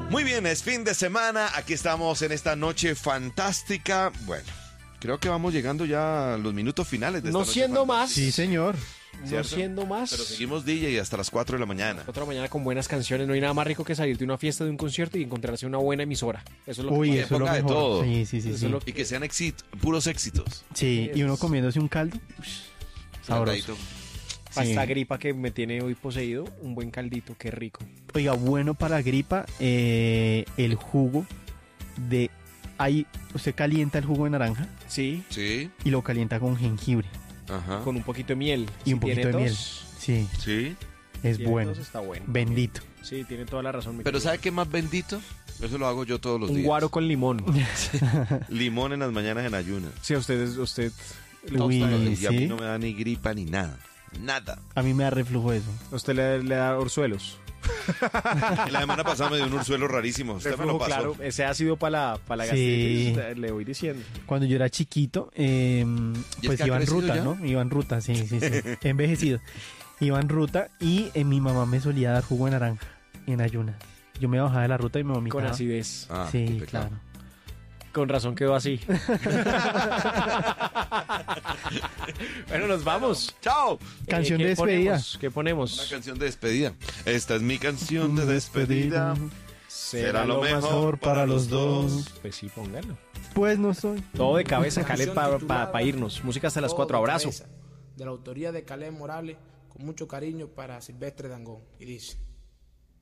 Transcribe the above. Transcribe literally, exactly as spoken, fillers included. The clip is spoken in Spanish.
Muy bien, es fin de semana, aquí estamos en esta noche fantástica. Bueno, creo que vamos llegando ya a los minutos finales de esta No noche siendo fantástica. más. Sí, señor. No ¿Cierto? siendo más. Pero seguimos D J hasta las cuatro de la mañana. Otra mañana con buenas canciones. No hay nada más rico que salir de una fiesta, de un concierto y encontrarse una buena emisora. Eso es lo Uy, que que eso es lo ponga de mejor. todo. Sí, sí, sí. Eso Sí, es lo Y que sean éxito, puros éxitos. sí. Y uno comiéndose un caldo. Sabroso. Caldadito. Para Sí. esta gripa que me tiene hoy poseído, un buen caldito, qué rico. Oiga, bueno para gripa, eh, el jugo de... Ahí, usted calienta el jugo de naranja Sí, Sí, y lo calienta con jengibre ajá. con un poquito de miel. y Si un poquito tiene de miel. tos, Sí, Sí. es tiene bueno. tos, está bueno. Bendito. Sí, tiene toda la razón. mi Pero querido. ¿sabe qué más bendito? Eso lo hago yo todos los Un días. guaro con limón. Limón en las mañanas en ayunas. Sí, a usted, usted le Uy, gusta. Y a mí sí. no me da ni gripa ni nada. Nada. A mí me da reflujo eso. A usted le, le da orzuelos. La semana pasada me dio un ursuelo rarísimo. Usted me lo Reflujo, pasó. claro. Ese ácido para la, para la Sí. gastritis, le voy diciendo. Cuando yo era chiquito, eh, ¿Y es pues que ha iba en crecido ruta, ya? ¿no? Iba en ruta, sí, sí, sí. Envejecido. Iba en ruta y eh, mi mamá me solía dar jugo de naranja en ayunas. Yo me bajaba de la ruta y me vomitaba. Con acidez. Ah, qué Sí, pecado. claro. Con razón quedó así. Bueno, nos vamos. ¡Chao! Canción Eh, de ¿qué despedida. ponemos? ¿Qué ponemos? Una canción de despedida. Esta es mi canción de despedida. Será lo mejor para los dos. Pues sí, póngalo. Pues no soy. Todo de cabeza, Caleb, para Titulada pa, pa irnos. Música hasta las Todo cuatro. de Abrazo. cabeza, de la autoría de Caleb Morales, con mucho cariño para Silvestre Dangond. Y dice...